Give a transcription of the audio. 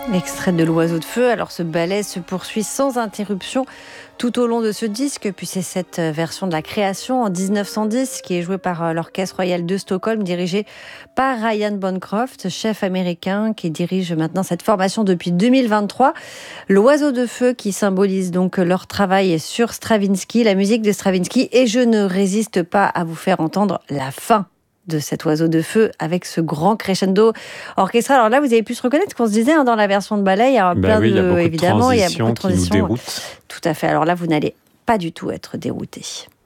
Extrait de l'Oiseau de feu. Alors ce ballet se poursuit sans interruption tout au long de ce disque, puis c'est cette version de la création en 1910 qui est jouée par l'Orchestre Royal de Stockholm, dirigé par Ryan Bancroft, chef américain qui dirige maintenant cette formation depuis 2023. L'Oiseau de feu qui symbolise donc leur travail sur Stravinsky, la musique de Stravinsky, et je ne résiste pas à vous faire entendre la fin de cet Oiseau de feu avec ce grand crescendo orchestral. Alors là, vous avez pu se reconnaître, ce qu'on se disait dans la version de ballet, il y a Oui, il y a beaucoup de évidemment, il y a beaucoup de transitions qui nous transitions. déroutent. Tout à fait. Alors là, vous n'allez pas du tout être dérouté.